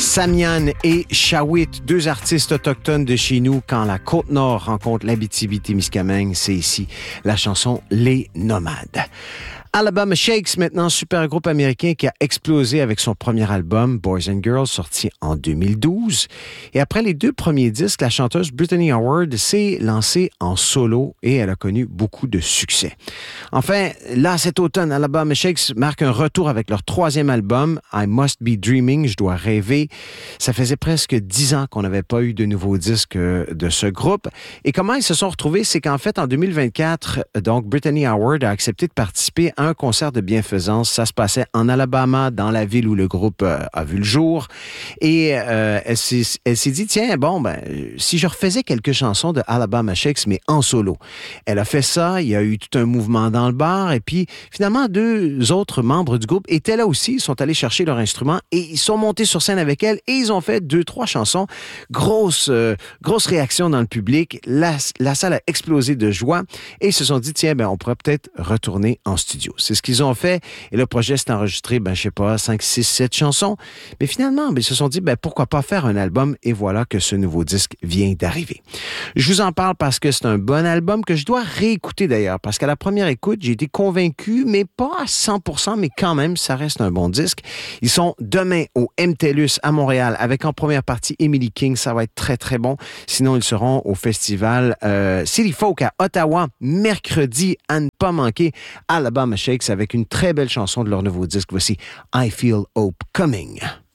Samian et Shawit, deux artistes autochtones de chez nous. Quand la Côte-Nord rencontre l'Abitibi-Témiscamingue, c'est ici la chanson Les Nomades. Alabama Shakes, maintenant super groupe américain qui a explosé avec son premier album, Boys and Girls, sorti en 2012. Et après les deux premiers disques, la chanteuse Brittany Howard s'est lancée en solo et elle a connu beaucoup de succès. Enfin, là, cet automne, Alabama Shakes marque un retour avec leur troisième album, I Must Be Dreaming, Je dois rêver. Ça faisait presque 10 ans qu'on n'avait pas eu de nouveaux disques de ce groupe. Et comment ils se sont retrouvés, c'est qu'en fait, en 2024, donc, Brittany Howard a accepté de participer à un concert de bienfaisance. Ça se passait en Alabama, dans la ville où le groupe a vu le jour. Et elle s'est dit, tiens, si je refaisais quelques chansons de Alabama Shakes, mais en solo. Elle a fait ça, il y a eu tout un mouvement dans le bar, et puis finalement, deux autres membres du groupe étaient là aussi, ils sont allés chercher leur instrument, et ils sont montés sur scène avec elle, et ils ont fait 2-3 chansons. Grosse réaction dans le public. La salle a explosé de joie, et ils se sont dit, tiens, on pourrait peut-être retourner en studio. C'est ce qu'ils ont fait. Et le projet s'est enregistré, 5, 6, 7 chansons. Mais finalement, ils se sont dit, pourquoi pas faire un album? Et voilà que ce nouveau disque vient d'arriver. Je vous en parle parce que c'est un bon album que je dois réécouter d'ailleurs. Parce qu'à la première écoute, j'ai été convaincu, mais pas à 100%, mais quand même, ça reste un bon disque. Ils sont demain au MTLUS à Montréal avec en première partie Emily King. Ça va être très, très bon. Sinon, ils seront au festival City Folk à Ottawa mercredi à ne pas manquer. Alabama Shakes avec une très belle chanson de leur nouveau disque. Voici I Feel Hope Coming.